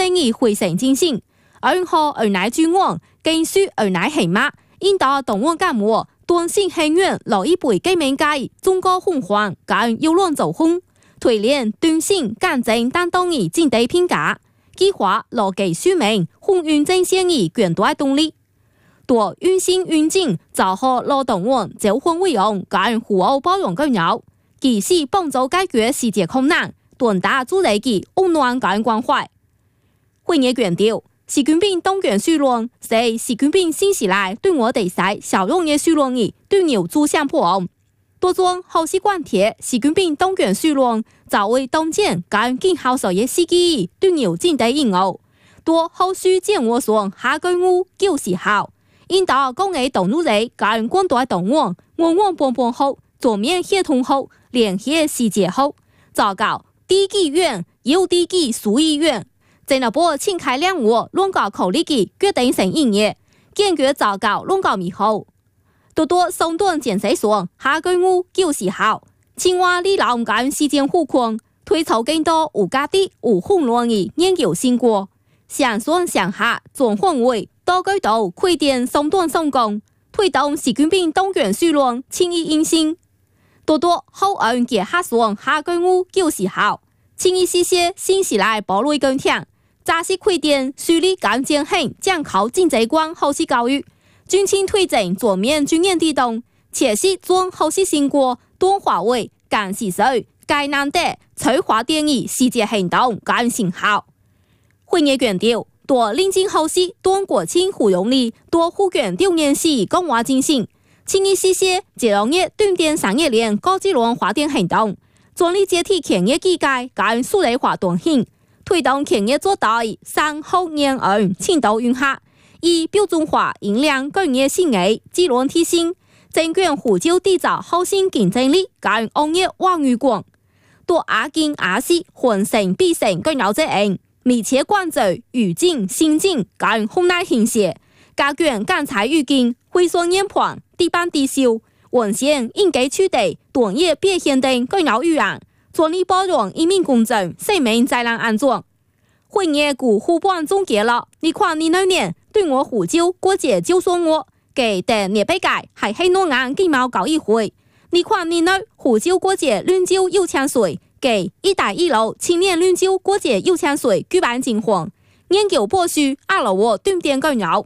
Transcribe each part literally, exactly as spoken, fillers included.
生意回城进行，而后而乃君王，更需而乃起码，因到动物干活，端性很远，老一辈革命界，中国红黄，干有乱走风，推炼端性干政担当以进地评价，计划罗给书名，红运政先以卷带动力。多运行运进，早好劳动网就婚为用，干互欧包容更有，其是帮助解决世界困难，短大主力的温暖感关怀。会议强调，习近平当权序论是习近平新时代对我哋使小用嘅序论而对牛主相破。多種好習慣貼習近平當權序論，就會當前間今後所嘅司機對牛戰地應奧，多後續建我上下居屋舊時候，因到講嘅動路嚟間關代動網，網網幫幫好，左面協同好，聯繫細節好，糟糕低級院有低級屬醫院，整個波請開兩戶亂搞口力嘅決定性營業，堅決糟糕亂搞迷後。多多松段建設所下居屋舊時候，青蛙里老間時間互況，推出更多有價的有混亂的研究成果，上上上下總範圍多居到開展松段성功，推動習近平當權序論輕易應性。多多後岸結合上下居屋舊時候，輕易實現新時代堡壘更強，扎實開展樹立更健康將靠經濟觀後世教育。軍情推進左面軍演地動，且是將後世成果端華為幹事水，該難得催化電影世界行動幹成效。會議強調，多臨近後世端國慶互用力，多互權調研事講話進行，輕易實現這兩日斷電產業鏈高質量發展行動，專力接替產業機界幹數位化轉型，推動產業做到三後年二青島運下。以標準化引領工業新藝技能提升，增強湖州締造後新競爭力，跟行業往預廣，多亞經亞市混成必成更有責任，密切關注語境新境跟紅內形勢，加強監察預警，回溯研判地板地修，文獻應該取締短業表現等更有預案，專力保障人民公正生命災難安全。會議古互半總結了，你看你那年。對我湖州過節就算我給的列北界還係諾安幾毛搞一回，你看你那湖州過節論州有千歲，給一帶一路青年論州過節有千歲舉辦金黃，研究博士阿老我斷點更有。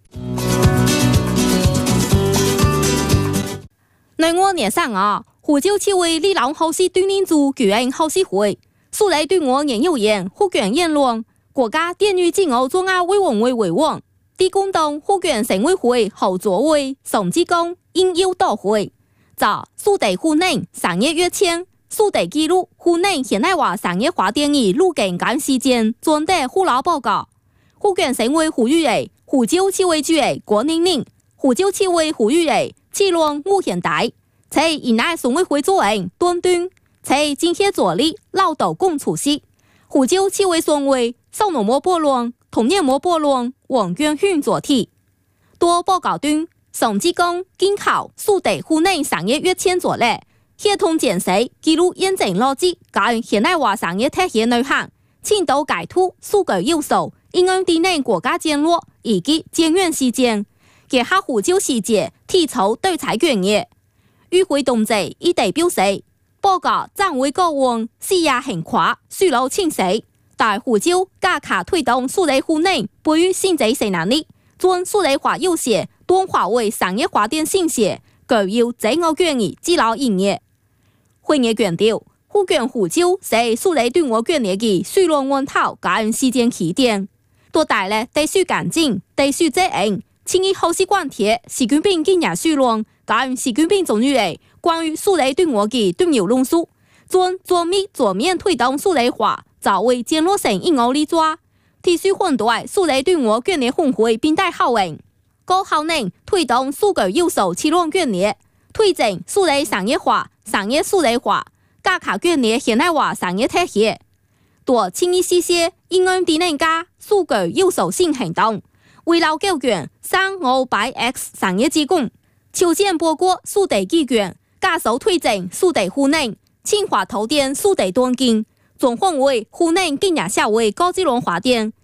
內我年上啊，湖州七位里郎後世對領組舉行後世會，素來對我年有言互卷言論，國家電預警歐中亞委員會委員。地公黨互卷省委會後座位宋志剛應邀到會，早蘇地湖內商業約簽，蘇地記錄湖內現代化商業化電影路徑趕時間專題互勞報告。互卷省委呼籲誒，湖州市委主誒郭寧寧，湖州市委呼籲誒七龍無現代，在以內省委會主任端端，在今協助力勞動共處席，湖州市委省委少農模波亂。同年模波亂王娟訓作題，多報告中宋志剛今後蘇地湖內商業約簽作例，協同建設記錄驗證邏輯，跟現代化商業體系內涵，青島改圖數據優秀，應用地內國家戰略以及建院時間，結合湖州細節提出對採權業。與會同志已代表示，報告暫為過往視野橫跨，水路清晰。大湖州加卡推動數位湖內培育新濟生能力，將數位化優勢端化為商業發展新勢，具有整個權益指導營業。會議強調，互卷湖州是數位對我權力嘅水浪源頭跟時間起點，多帶來地區乾淨、地區責任，輕易後世關貼習近平今日水浪跟習近平總書記關於數位對我嘅對牛論述，將全面全面推動數位化。早為建落成應奧力抓，提出反對數位對我權力紅會並帶效應，高效能推動數據優秀起論權力，推進數位商業化、商業數位化，加強權力現代化商業體系，多輕易實現應用地能加數據優秀性行動，為了構建三五百 X 商業機構，求建包括數地機構，加速推進數地湖內，清華投電數地端經。總範圍湖內今日社會高質量發展，